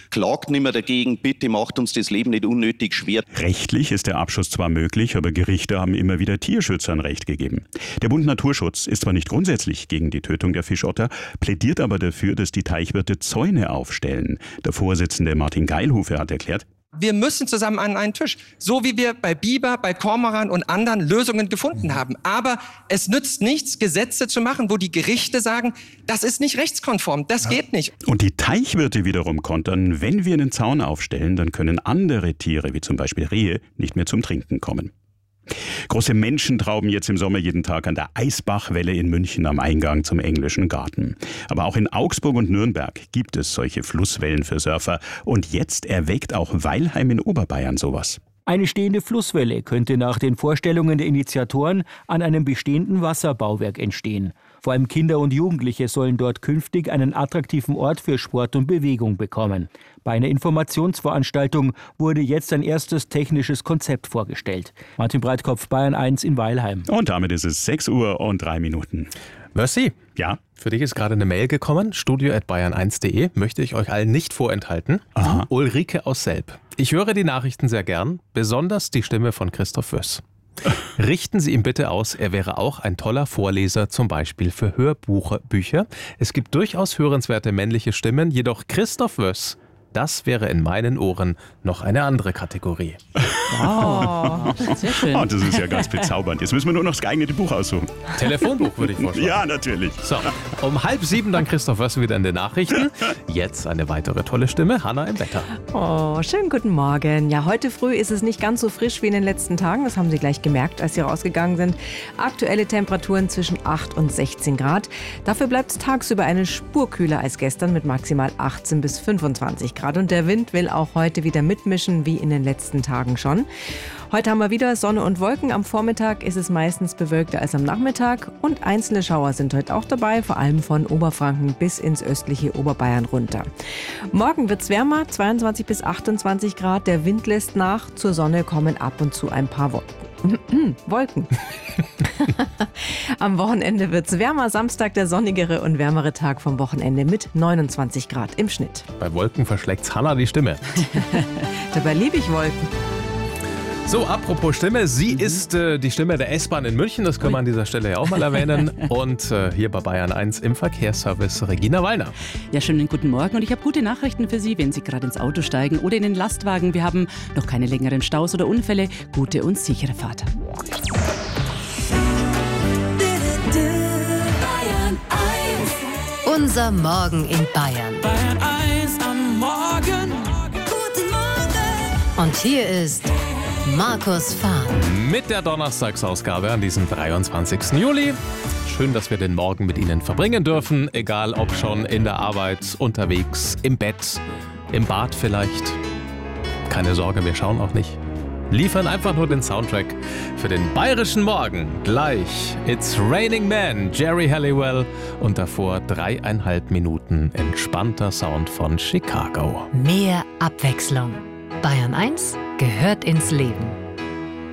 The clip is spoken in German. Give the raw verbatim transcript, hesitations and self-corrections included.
klagt nicht mehr dagegen, bitte macht uns das Leben nicht unnötig schwer. Rechtlich ist der Abschuss zwar möglich, aber Gerichte haben immer wieder Tierschützern Recht gegeben. Der Bund Naturschutz ist zwar nicht grundsätzlich gegen die Tötung der Fischotter, plädiert aber dafür, dass die Teichwirte Zäune aufstellen. Der Vorsitzende Martin Geilhufe hat erklärt: Wir müssen zusammen an einen Tisch, so wie wir bei Biber, bei Kormoran und anderen Lösungen gefunden haben. Aber es nützt nichts, Gesetze zu machen, wo die Gerichte sagen, das ist nicht rechtskonform, das ja. geht nicht. Und die Teichwirte wiederum kontern: Wenn wir einen Zaun aufstellen, dann können andere Tiere, wie zum Beispiel Rehe, nicht mehr zum Trinken kommen. Große Menschentrauben jetzt im Sommer jeden Tag an der Eisbachwelle in München am Eingang zum Englischen Garten. Aber auch in Augsburg und Nürnberg gibt es solche Flusswellen für Surfer. Und jetzt erweckt auch Weilheim in Oberbayern sowas. Eine stehende Flusswelle könnte nach den Vorstellungen der Initiatoren an einem bestehenden Wasserbauwerk entstehen. Vor allem Kinder und Jugendliche sollen dort künftig einen attraktiven Ort für Sport und Bewegung bekommen. Bei einer Informationsveranstaltung wurde jetzt ein erstes technisches Konzept vorgestellt. Martin Breitkopf, Bayern eins in Weilheim. Und damit ist es sechs Uhr und drei Minuten. Mercy. Ja? Für dich ist gerade eine Mail gekommen, studio at bayern eins punkt de. Möchte ich euch allen nicht vorenthalten. Aha. Ulrike aus Selb. Ich höre die Nachrichten sehr gern, besonders die Stimme von Christoph Wöss. Richten Sie ihm bitte aus, er wäre auch ein toller Vorleser, zum Beispiel für Hörbücher. Es gibt durchaus hörenswerte männliche Stimmen, jedoch Christoph Wöss, das wäre in meinen Ohren noch eine andere Kategorie. Wow, sehr schön. Oh, das ist ja ganz bezaubernd. Jetzt müssen wir nur noch das geeignete Buch aussuchen. Telefonbuch würde ich vorschlagen. Ja, natürlich. So, um halb sieben dann Christoph Wöss wieder in den Nachrichten. Jetzt eine weitere tolle Stimme, Hanna im Wetter. Oh, schönen guten Morgen. Ja, heute früh ist es nicht ganz so frisch wie in den letzten Tagen. Das haben Sie gleich gemerkt, als Sie rausgegangen sind. Aktuelle Temperaturen zwischen acht und sechzehn Grad. Dafür bleibt es tagsüber eine Spur kühler als gestern mit maximal achtzehn bis fünfundzwanzig Grad. Und der Wind will auch heute wieder mitmischen, wie in den letzten Tagen schon. Heute haben wir wieder Sonne und Wolken. Am Vormittag ist es meistens bewölkter als am Nachmittag. Und einzelne Schauer sind heute auch dabei, vor allem von Oberfranken bis ins östliche Oberbayern runter. Morgen wird es wärmer, zweiundzwanzig bis achtundzwanzig Grad. Der Wind lässt nach. Zur Sonne kommen ab und zu ein paar Wolken. Wolken. Am Wochenende wird es wärmer. Samstag der sonnigere und wärmere Tag vom Wochenende mit neunundzwanzig Grad im Schnitt. Bei Wolken verschlägt's Hanna die Stimme. Dabei liebe ich Wolken. So, apropos Stimme, sie ist äh, die Stimme der S-Bahn in München, das können wir an dieser Stelle ja auch mal erwähnen. Und äh, hier bei Bayern eins im Verkehrsservice Regina Wallner. Ja, schönen guten Morgen und ich habe gute Nachrichten für Sie, wenn Sie gerade ins Auto steigen oder in den Lastwagen. Wir haben noch keine längeren Staus oder Unfälle. Gute und sichere Fahrt. Unser Morgen in Bayern. Bayern eins am Morgen. Guten Morgen. Und hier ist Markus Fahn. Mit der Donnerstagsausgabe an diesem dreiundzwanzigsten Juli. Schön, dass wir den Morgen mit Ihnen verbringen dürfen. Egal ob schon in der Arbeit, unterwegs, im Bett, im Bad vielleicht. Keine Sorge, wir schauen auch nicht. Liefern einfach nur den Soundtrack für den bayerischen Morgen. Gleich It's Raining Man, Jerry Halliwell und davor dreieinhalb Minuten entspannter Sound von Chicago. Mehr Abwechslung. Bayern eins gehört ins Leben.